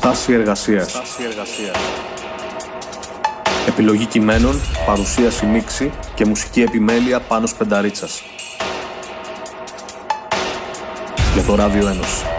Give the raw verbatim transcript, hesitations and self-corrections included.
Στάση εργασίας. Επιλογή κειμένων, παρουσίαση μίξη και μουσική επιμέλεια Πάνος Πενταρίτσας. Για το Ράδιο Ένωση.